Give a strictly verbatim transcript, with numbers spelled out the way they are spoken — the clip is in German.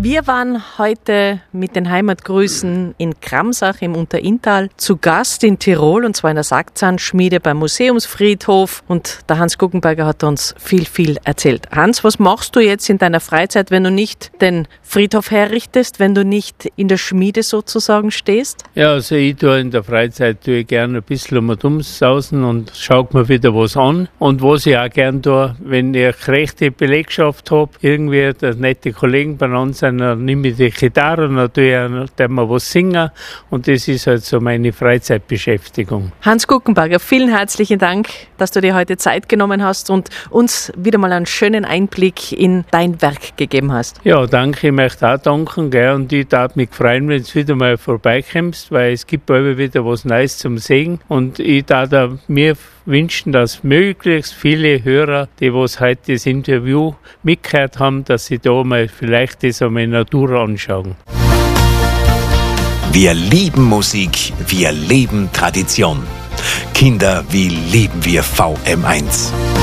Wir waren heute mit den Heimatgrüßen in Kramsach im Unterinntal zu Gast in Tirol, und zwar in der Sackzahnschmiede beim Museumsfriedhof. Und der Hans Guggenberger hat uns viel, viel erzählt. Hans, was machst du jetzt in deiner Freizeit, wenn du nicht den Friedhof herrichtest, wenn du nicht in der Schmiede sozusagen stehst? Ja, also ich tue in der Freizeit tue ich gerne ein bisschen um und um sausen und schaue mir wieder was an. Und was ich auch gerne tue, wenn ich eine rechte Belegschaft habe, irgendwie der nette Kollegen bei uns sind, dann nehme ich die Gitarre und dann tue ich dann mal was singen. Und das ist halt so meine Freizeitbeschäftigung. Hans Guggenberger, vielen herzlichen Dank, dass du dir heute Zeit genommen hast und uns wieder mal einen schönen Einblick in dein Werk gegeben hast. Ja, danke. Ich möchte auch danken. Gell? Und ich darf mich freuen, wenn du wieder mal vorbeikommst, weil es gibt bald wieder was Neues zum Sehen. Und ich darf mir wünschen, dass möglichst viele Hörer, die was heute das Interview mitgehört haben, dass sie da mal vielleicht das einmal in Natur anschauen. Wir lieben Musik, wir leben Tradition. Kinder, wie lieben wir V M eins.